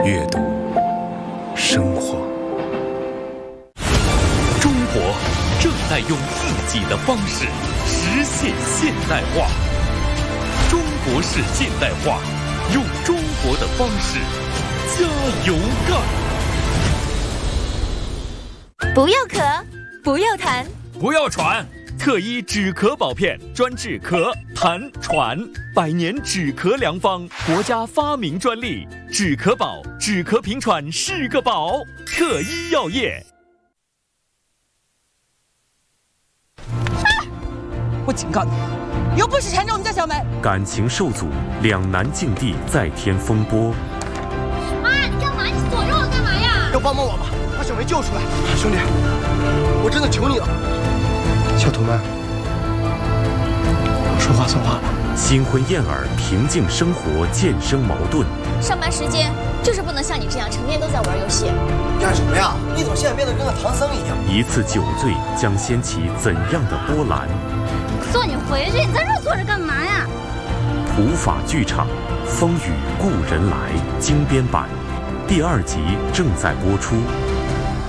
阅读生活。 中国正在用自己的方式实现现代化。中国式现代化，用中国的方式加油干！ 不要咳，不要痰， 不要喘。特医止咳宝片专治咳、痰、喘，100年止咳良方，国家发明专利。止咳宝，止咳平喘是个宝。特医药业。 我警告你，有本事缠着我们家小梅！ 感情受阻，两难境地再添风波。 妈，你干嘛？你锁着我干嘛呀？ 要帮帮我吧，把小梅救出来！兄弟，我真的求你了。小图们，说话算话吧。 新婚燕尔，平静生活，渐生矛盾。 上班时间就是不能像你这样成天都在玩游戏。 干什么呀？你怎么现在变得跟个唐僧一样？ 一次酒醉将掀起怎样的波澜？ 送你回去，你在这坐着干嘛呀？ 普法剧场，《风雨故人来》精编版，第2集正在播出。